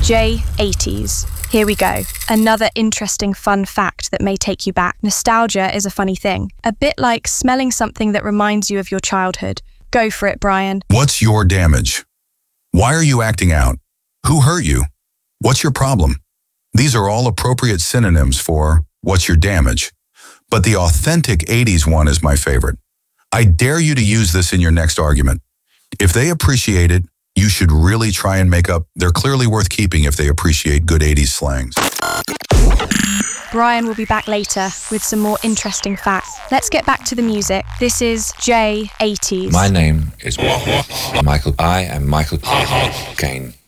J80s. Here we go. Another interesting fun fact that may take you back. Nostalgia is a funny thing. A bit like smelling something that reminds you of your childhood. Go for it, Brian. What's your damage? Why are you acting out? Who hurt you? What's your problem? These are all appropriate synonyms for what's your damage. But the authentic 80s one is my favorite. I dare you to use this in your next argument. If they appreciate it, you should really try and make up. They're clearly worth keeping if they appreciate good 80s slangs. Brian will be back later with some more interesting facts. Let's get back to the music. This is J80s. My name is Michael. I am Michael Caine.